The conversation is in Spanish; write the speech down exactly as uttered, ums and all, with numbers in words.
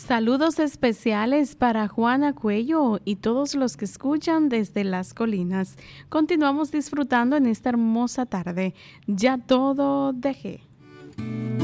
Saludos especiales para Juana Cuello y todos los que escuchan desde las colinas. Continuamos disfrutando en esta hermosa tarde. Ya todo dejé.